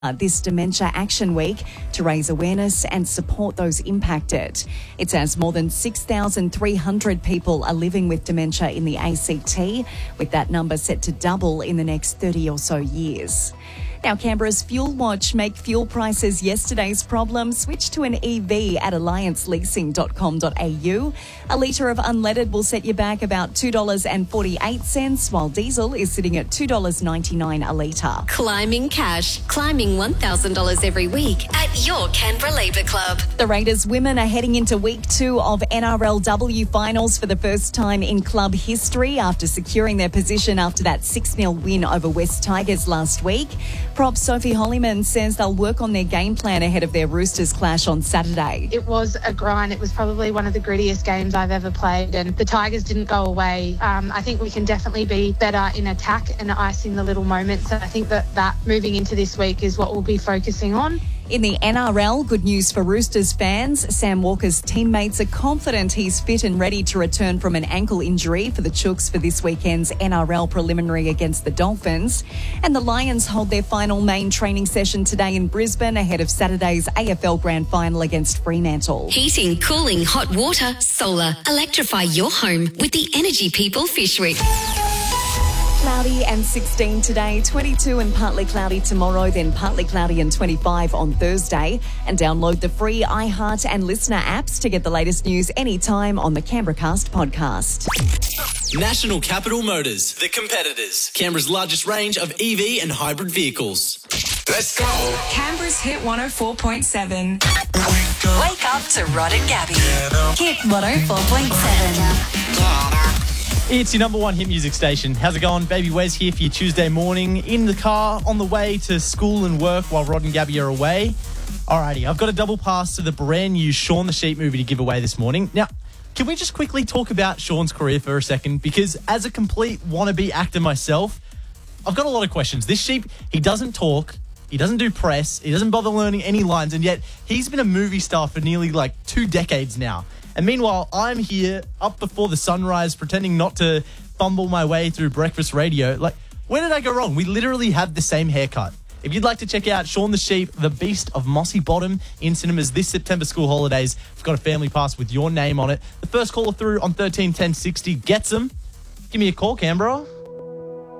This Dementia Action Week to raise awareness and support those impacted. It says more than 6,300 people are living with dementia in the ACT, with that number set to double in the next 30 or so years. Now, Canberra's Fuel Watch make fuel prices yesterday's problem switch to an EV at allianceleasing.com.au. A litre of unleaded will set you back about $2.48, while diesel is sitting at $2.99 a litre. Climbing cash, climbing $1,000 every week at your Canberra Labour Club. The Raiders women are heading into week 2 of NRLW finals for the first time in club history after securing their position after that 6-0 win over West Tigers last week. Prop Sophie Hollyman says they'll work on their game plan ahead of their Roosters clash on Saturday. It was a grind. It was probably one of the grittiest games I've ever played, and the Tigers didn't go away. I think we can definitely be better in attack and icing the little moments. And I think that moving into this week is what we'll be focusing on. In the NRL, good news for Roosters fans. Sam Walker's teammates are confident he's fit and ready to return from an ankle injury for the Chooks for this weekend's NRL preliminary against the Dolphins. And the Lions hold their final main training session today in Brisbane ahead of Saturday's AFL Grand Final against Fremantle. Heating, cooling, hot water, solar. Electrify your home with the Energy People Fish Wick. Cloudy and 16 today, 22 and partly cloudy tomorrow, then partly cloudy and 25 on Thursday. And download the free iHeart and Listener apps to get the latest news anytime on the Canberra Cast podcast. National Capital Motors, the competitors. Canberra's largest range of EV and hybrid vehicles. Let's go. Canberra's Hit 104.7. Wake up to Rod and Gabby. Hit 104.7. It's your number one hit music station. How's it going? Baby Wes here for your Tuesday morning. In the car, on the way to school and work while Rod and Gabby are away. Alrighty, I've got a double pass to the brand new Shaun the Sheep movie to give away this morning. Now, can we just quickly talk about Shaun's career for a second? Because as a complete wannabe actor myself, I've got a lot of questions. This sheep, he doesn't talk, he doesn't do press, he doesn't bother learning any lines, and yet he's been a movie star for nearly 2 decades now. And meanwhile, I'm here up before the sunrise pretending not to fumble my way through breakfast radio. Where did I go wrong? We literally have the same haircut. If you'd like to check out Shaun the Sheep, the Beast of Mossy Bottom in cinemas this September school holidays, I've got a family pass with your name on it. The first caller through on 13 10 60 gets them. Give me a call, Canberra.